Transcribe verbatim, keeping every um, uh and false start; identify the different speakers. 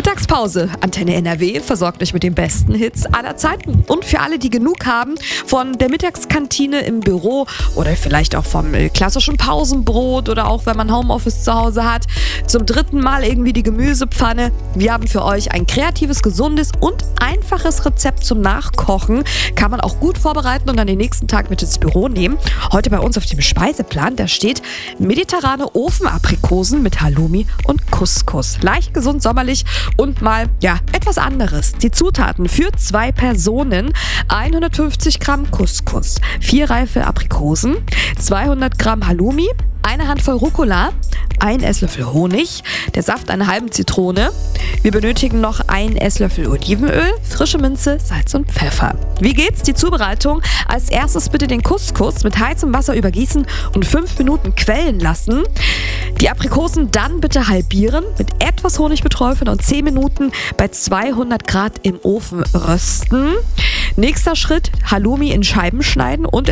Speaker 1: Mittagspause. Antenne N R W versorgt euch mit den besten Hits aller Zeiten. Und für alle, die genug haben von der Mittagskantine im Büro oder vielleicht auch vom klassischen Pausenbrot oder auch, wenn man Homeoffice zu Hause hat, zum dritten Mal irgendwie die Gemüsepfanne. Wir haben für euch ein kreatives, gesundes und einfaches Rezept zum Nachkochen. Kann man auch gut vorbereiten und dann den nächsten Tag mit ins Büro nehmen. Heute bei uns auf dem Speiseplan, da steht mediterrane Ofenaprikosen mit Halloumi und Couscous. Leicht, gesund, sommerlich und mal, ja, etwas anderes. Die Zutaten für zwei Personen: hundertfünfzig Gramm Couscous, vier reife Aprikosen, zweihundert Gramm Halloumi, eine Handvoll Rucola, ein Esslöffel Honig, der Saft einer halben Zitrone. Wir benötigen noch einen Esslöffel Olivenöl, frische Minze, Salz und Pfeffer. Wie geht's? Die Zubereitung: Als erstes bitte den Couscous mit heißem Wasser übergießen und fünf Minuten quellen lassen. Die Aprikosen dann bitte halbieren, mit etwas Honig beträufeln und zehn Minuten bei zweihundert Grad im Ofen rösten. Nächster Schritt: Halloumi in Scheiben schneiden und